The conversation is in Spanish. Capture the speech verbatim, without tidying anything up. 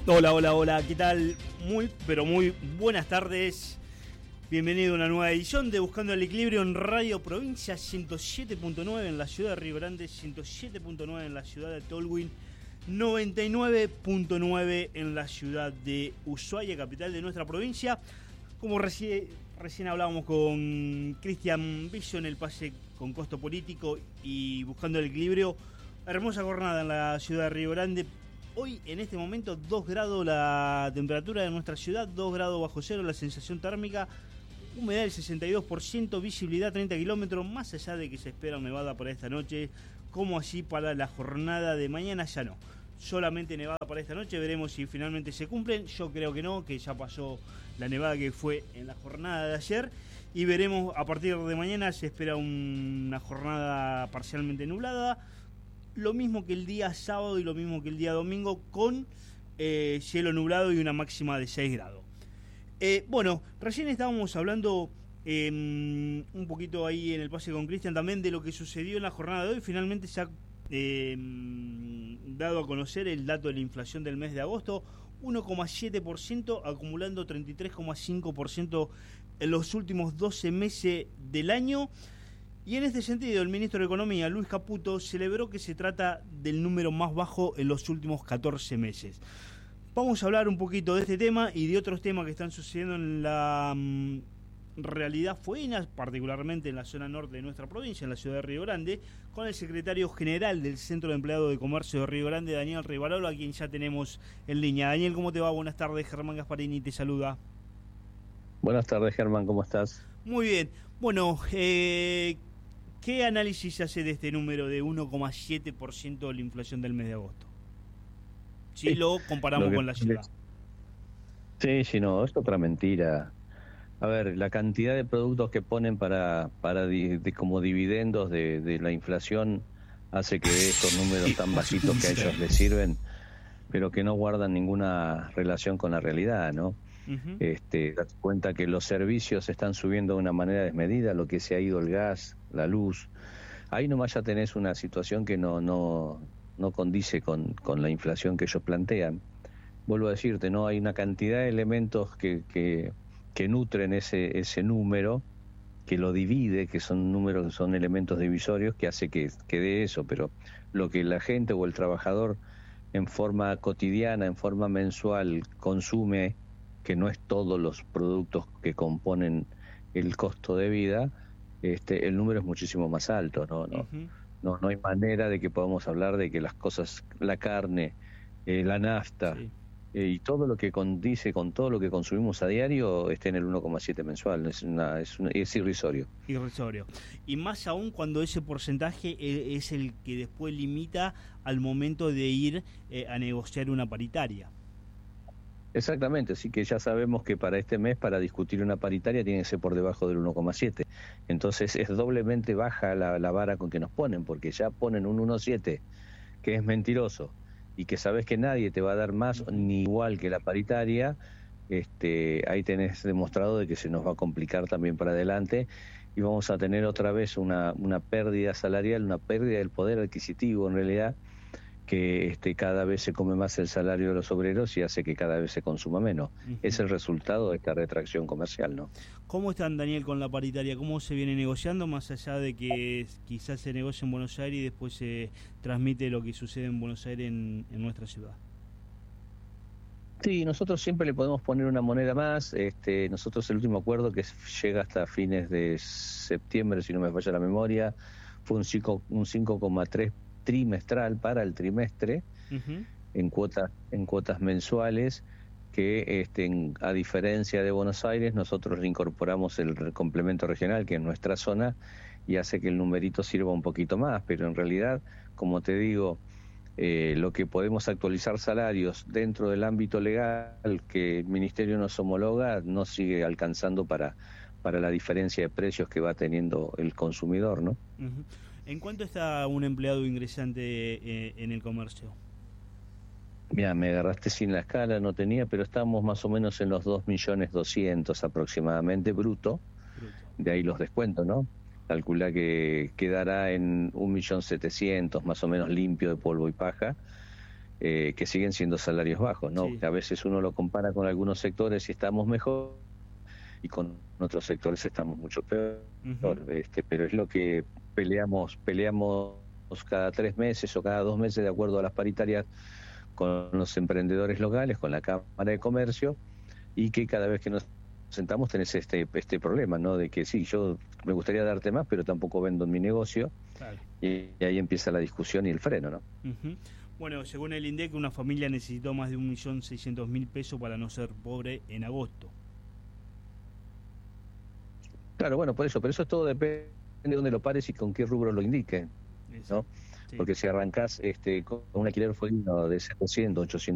Hola, hola, hola, ¿qué tal? Muy, pero muy buenas tardes. Bienvenido a una nueva edición de Buscando el Equilibrio en Radio Provincia, ciento siete punto nueve en la ciudad de Río Grande, ciento siete punto nueve en la ciudad de Tolwyn, noventa y nueve punto nueve en la ciudad de Ushuaia, capital de nuestra provincia. Como recién, recién hablábamos con Cristian Viso en el pase con costo político y Buscando el Equilibrio, hermosa jornada en la ciudad de Río Grande. Hoy, en este momento, dos grados la temperatura de nuestra ciudad, dos grados bajo cero la sensación térmica, humedad del sesenta y dos por ciento, visibilidad treinta kilómetros, más allá de que se espera nevada para esta noche, como así para la jornada de mañana, ya no. Solamente nevada para esta noche, veremos si finalmente se cumplen. Yo creo que no, que ya pasó la nevada que fue en la jornada de ayer. Y veremos, a partir de mañana se espera una jornada parcialmente nublada. Lo mismo que el día sábado y lo mismo que el día domingo, con eh, cielo nublado y una máxima de seis grados. Eh, bueno, recién estábamos hablando eh, un poquito ahí en el pase con Cristian también de lo que sucedió en la jornada de hoy. Finalmente se ha eh, dado a conocer el dato de la inflación del mes de agosto, uno coma siete por ciento, acumulando treinta y tres coma cinco por ciento en los últimos doce meses del año. Y en este sentido, el ministro de Economía, Luis Caputo, celebró que se trata del número más bajo en los últimos catorce meses. Vamos a hablar un poquito de este tema y de otros temas que están sucediendo en la um, realidad fueguina, particularmente en la zona norte de nuestra provincia, en la ciudad de Río Grande, con el secretario general del Centro de Empleados de Comercio de Río Grande, Daniel Rivarola, a quien ya tenemos en línea. Daniel, ¿cómo te va? Buenas tardes, Germán Gasparini te saluda. Buenas tardes, Germán, ¿cómo estás? Muy bien. Bueno, eh... ¿qué análisis se hace de este número de uno coma siete por ciento de la inflación del mes de agosto? Si sí, lo comparamos lo que, con la ciudad. Sí, sí, no, es otra mentira. A ver, la cantidad de productos que ponen para, para de, de, como dividendos de, de la inflación hace que estos números tan bajitos que a ellos les sirven, pero que no guardan ninguna relación con la realidad, ¿no? Uh-huh. Este, das cuenta que los servicios están subiendo de una manera desmedida, lo que se ha ido el gas, la luz. Ahí nomás ya tenés una situación que no no no condice con, con la inflación que ellos plantean. Vuelvo a decirte, no hay una cantidad de elementos que, que, que nutren ese, ese número, que lo divide, que son números, que son elementos divisorios, que hace que, que dé eso, pero lo que la gente o el trabajador en forma cotidiana, en forma mensual, consume, que no es todos los productos que componen el costo de vida, este, el número es muchísimo más alto, ¿no? No, uh-huh. no, no hay manera de que podamos hablar de que las cosas, la carne, eh, la nafta, sí. eh, y todo lo que condice con todo lo que consumimos a diario esté en el uno coma siete mensual, es, una, es, una, es irrisorio. Irrisorio. Y más aún cuando ese porcentaje es el que después limita al momento de ir eh, a negociar una paritaria. Exactamente, así que ya sabemos que para este mes, para discutir una paritaria, tiene que ser por debajo del uno coma siete. Entonces es doblemente baja la, la vara con que nos ponen, porque ya ponen un uno coma siete, que es mentiroso, y que sabes que nadie te va a dar más ni igual que la paritaria. Este, ahí tenés demostrado de que se nos va a complicar también para adelante, y vamos a tener otra vez una, una pérdida salarial, una pérdida del poder adquisitivo en realidad, que este, cada vez se come más el salario de los obreros y hace que cada vez se consuma menos. Uh-huh. Es el resultado de esta retracción comercial, ¿no? ¿Cómo están, Daniel, con la paritaria? ¿Cómo se viene negociando, más allá de que quizás se negocie en Buenos Aires y después se transmite lo que sucede en Buenos Aires en, en nuestra ciudad? Sí, nosotros siempre le podemos poner una moneda más. Este, nosotros el último acuerdo, que llega hasta fines de septiembre, si no me falla la memoria, fue un cinco coma tres trimestral para el trimestre, uh-huh. en cuotas en cuotas mensuales, que este, en, a diferencia de Buenos Aires, nosotros le incorporamos el complemento regional, que es nuestra zona, y hace que el numerito sirva un poquito más, pero en realidad, como te digo, eh, lo que podemos actualizar salarios dentro del ámbito legal que el Ministerio nos homologa no sigue alcanzando para, para la diferencia de precios que va teniendo el consumidor, ¿no? Uh-huh. ¿En cuánto está un empleado ingresante eh, en el comercio? Mira, me agarraste sin la escala, no tenía, pero estamos más o menos en los dos millones doscientos aproximadamente bruto, bruto. De ahí los descuentos, ¿no? Calcula que quedará en un millón setecientos más o menos limpio de polvo y paja, eh, que siguen siendo salarios bajos, ¿no? Sí. A veces uno lo compara con algunos sectores y estamos mejor, y con otros sectores estamos mucho peor. Uh-huh. este, pero es lo que peleamos, peleamos cada tres meses o cada dos meses de acuerdo a las paritarias con los emprendedores locales, con la Cámara de Comercio, y que cada vez que nos sentamos tenés este este problema, ¿no? De que sí, yo me gustaría darte más, pero tampoco vendo en mi negocio. Claro. Y, y ahí empieza la discusión y el freno, ¿no? Uh-huh. Bueno, según el INDEC, una familia necesitó más de un millón seiscientos mil pesos para no ser pobre en agosto. Claro, bueno, por eso, pero eso todo depende de dónde lo pares y con qué rubro lo indique, ¿no? Sí. Porque si arrancás este, con un alquiler fueguino de setecientos, ochocientos